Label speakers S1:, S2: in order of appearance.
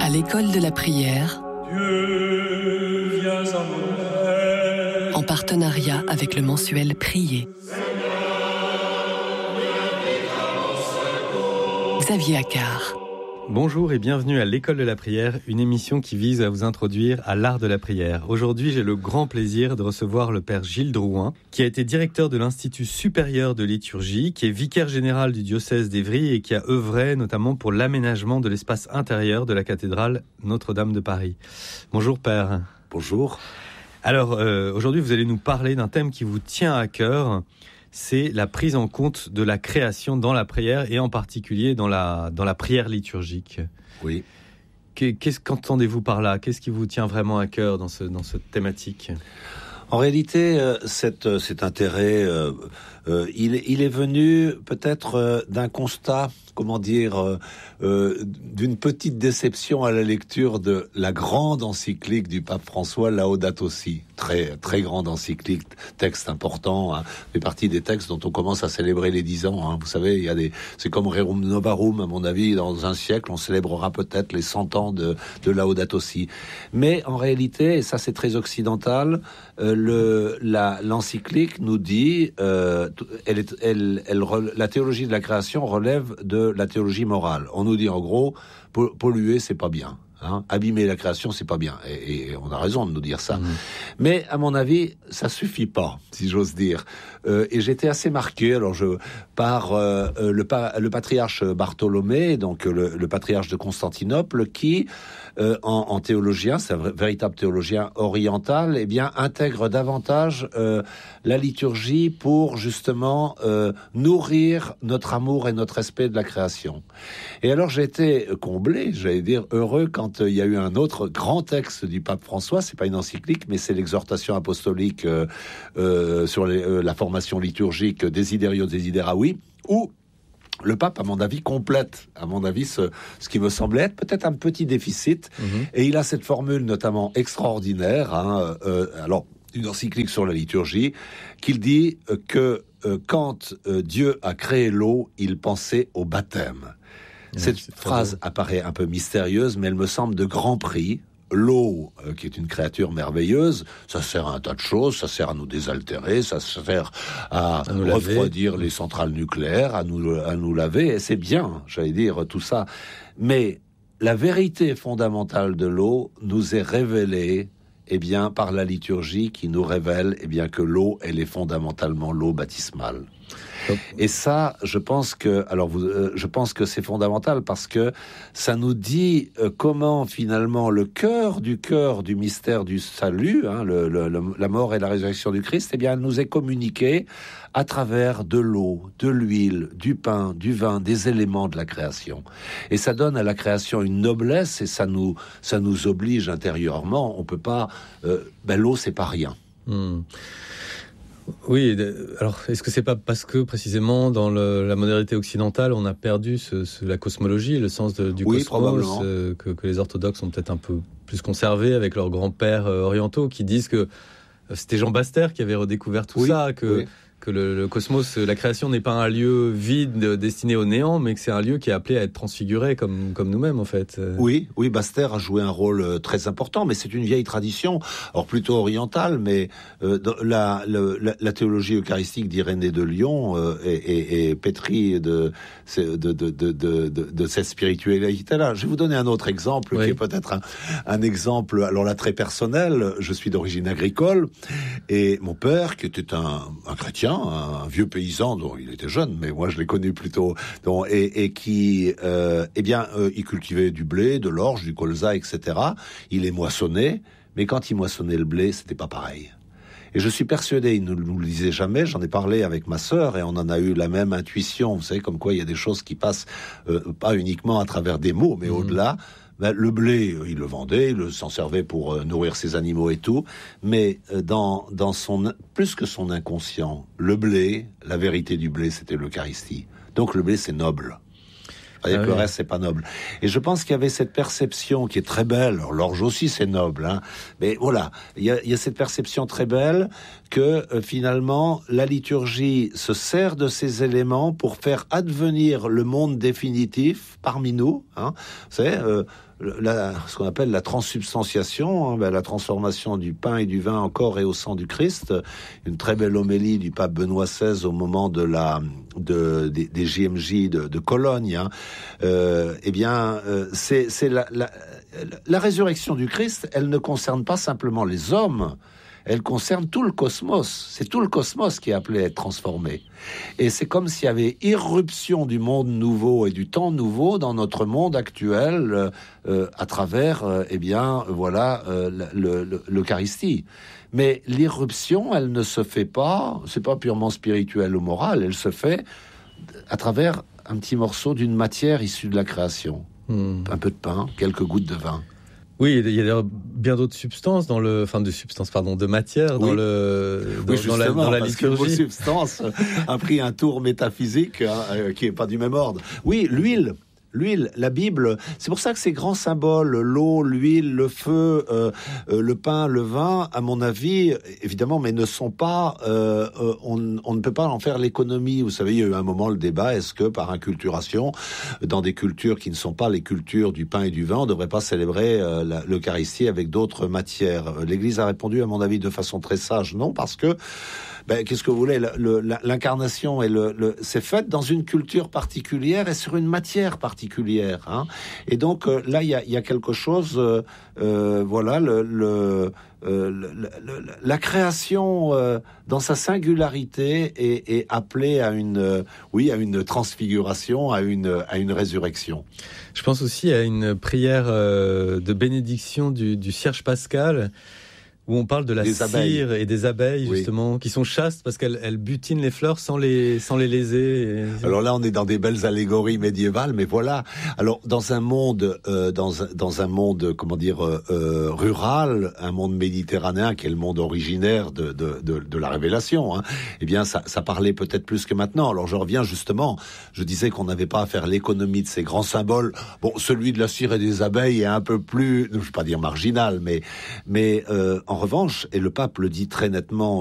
S1: À l'école de la prière,
S2: Dieu, viens à mon aide.
S1: En partenariat avec le mensuel Prier. Xavier Accard.
S3: Bonjour et bienvenue à l'École de la prière, une émission qui vise à vous introduire à l'art de la prière. Aujourd'hui, j'ai le grand plaisir de recevoir le père Gilles Drouin, qui a été directeur de l'Institut supérieur de liturgie, qui est vicaire général du diocèse d'Évry et qui a œuvré notamment pour l'aménagement de l'espace intérieur de la cathédrale Notre-Dame de Paris. Bonjour père.
S4: Bonjour.
S3: Alors, aujourd'hui, vous allez nous parler d'un thème qui vous tient à cœur. C'est la prise en compte de la création dans la prière et en particulier dans la prière liturgique.
S4: Oui.
S3: Qu'entendez-vous par là ? Qu'est-ce qui vous tient vraiment à cœur dans cette thématique ?
S4: En réalité, cet intérêt, il est venu peut-être d'un constat, d'une petite déception à la lecture de la grande encyclique du pape François, Laudato Si. Très, très grande encyclique, texte important, hein, fait partie des textes dont on commence à célébrer les 10 ans. Hein. Vous savez, c'est comme Rerum Novarum, à mon avis, dans un siècle, on célébrera peut-être les 100 ans de Laudato Si. Mais en réalité, et ça c'est très occidental, l'encyclique nous dit, la théologie de la création relève de la théologie morale. On nous dit en gros, polluer c'est pas bien. Hein, abîmer la création, c'est pas bien. Et on a raison de nous dire ça. Mais à mon avis, ça suffit pas, si j'ose dire. Et j'étais assez marqué par le patriarche Bartholomée, donc le patriarche de Constantinople, qui, en théologien, c'est un véritable théologien oriental, eh bien, intègre davantage la liturgie pour justement nourrir notre amour et notre respect de la création. Et alors j'ai été comblé, j'allais dire heureux, quand il y a eu un autre grand texte du pape François. C'est pas une encyclique, mais c'est l'exhortation apostolique sur la formation liturgique Desiderio Desideravi, où le pape, à mon avis, complète, ce qui me semblait être peut-être un petit déficit. Et il a cette formule notamment extraordinaire, alors une encyclique sur la liturgie, qu'il dit que quand Dieu a créé l'eau, il pensait au baptême. Cette phrase apparaît un peu mystérieuse, mais elle me semble de grand prix. L'eau, qui est une créature merveilleuse, ça sert à un tas de choses, ça sert à nous désaltérer, ça sert à refroidir les centrales nucléaires, à nous laver, et c'est bien, j'allais dire, tout ça. Mais la vérité fondamentale de l'eau nous est révélée, par la liturgie qui nous révèle, que l'eau, elle est fondamentalement l'eau baptismale. Et ça, je pense que c'est fondamental parce que ça nous dit comment finalement le cœur du mystère du salut, la mort et la résurrection du Christ, elle nous est communiqué à travers de l'eau, de l'huile, du pain, du vin, des éléments de la création. Et ça donne à la création une noblesse et ça nous oblige intérieurement. On peut pas, l'eau c'est pas rien.
S3: Oui, alors est-ce que c'est pas parce que précisément dans la modernité occidentale on a perdu la cosmologie, le sens du cosmos, que les orthodoxes ont peut-être un peu plus conservé avec leurs grands-pères orientaux qui disent que c'était Jean Bastère qui avait redécouvert tout ça, que le cosmos, la création n'est pas un lieu vide destiné au néant, mais que c'est un lieu qui est appelé à être transfiguré comme nous-mêmes en fait.
S4: Oui, Bastère a joué un rôle très important, mais c'est une vieille tradition, alors plutôt orientale, mais la théologie eucharistique d'Irénée de Lyon est pétrie de cette spiritualité-là. Je vais vous donner un autre exemple qui est peut-être un exemple, alors là très personnel. Je suis d'origine agricole et mon père, qui était un chrétien, un vieux paysan dont il était jeune, mais moi je l'ai connu plutôt, il cultivait du blé, de l'orge, du colza, etc. Il les moissonnait, mais quand il moissonnait le blé, c'était pas pareil. Et je suis persuadé, il ne nous le disait jamais, j'en ai parlé avec ma sœur et on en a eu la même intuition, vous savez, comme quoi il y a des choses qui passent pas uniquement à travers des mots, mais au-delà. Le blé, il le vendait, il s'en servait pour nourrir ses animaux et tout, mais dans son, plus que son inconscient, le blé, la vérité du blé, c'était l'Eucharistie. Donc le blé, c'est noble. C'est-à-dire que le reste, c'est pas noble. Et je pense qu'il y avait cette perception qui est très belle. Alors, l'orge aussi, c'est noble, hein. Mais voilà, il y a cette perception très belle que finalement, la liturgie se sert de ces éléments pour faire advenir le monde définitif parmi nous, hein. Vous savez, ce qu'on appelle la transsubstantiation, hein, la transformation du pain et du vin en corps et au sang du Christ. Une très belle homélie du pape Benoît XVI au moment des JMJ de Cologne. Hein. C'est la résurrection du Christ. Elle ne concerne pas simplement les hommes. Elle concerne tout le cosmos. C'est tout le cosmos qui est appelé à être transformé. Et c'est comme s'il y avait irruption du monde nouveau et du temps nouveau dans notre monde actuel à travers, l'Eucharistie. Mais l'irruption, elle ne se fait pas, c'est pas purement spirituel ou moral, elle se fait à travers un petit morceau d'une matière issue de la création. Un peu de pain, quelques gouttes de vin.
S3: Oui, il y a bien d'autres substances de matière dans la liturgie.
S4: Que le mot substance a pris un tour métaphysique qui est pas du même ordre. Oui, l'huile, la Bible, c'est pour ça que ces grands symboles, l'eau, l'huile, le feu, le pain, le vin, à mon avis, évidemment, mais ne sont pas, on ne peut pas en faire l'économie. Vous savez, il y a eu un moment le débat, est-ce que par inculturation, dans des cultures qui ne sont pas les cultures du pain et du vin, on ne devrait pas célébrer l'Eucharistie avec d'autres matières? L'Église a répondu, à mon avis, de façon très sage, non, parce que qu'est-ce que vous voulez, l'incarnation c'est fait dans une culture particulière et sur une matière particulière, hein. Et donc là, il y a quelque chose, la création dans sa singularité est appelée à une transfiguration, à une résurrection.
S3: Je pense aussi à une prière de bénédiction du cierge pascal, où on parle de la cire et des abeilles, justement, qui sont chastes parce qu'elles butinent les fleurs sans les léser.
S4: Alors là, on est dans des belles allégories médiévales, mais voilà. Alors, dans un monde, rural, un monde méditerranéen, qui est le monde originaire de la Révélation, hein, eh bien, ça parlait peut-être plus que maintenant. Alors, je reviens justement, je disais qu'on n'avait pas à faire l'économie de ces grands symboles. Bon, celui de la cire et des abeilles est un peu plus, je ne veux pas dire marginal, mais en revanche, et le pape le dit très nettement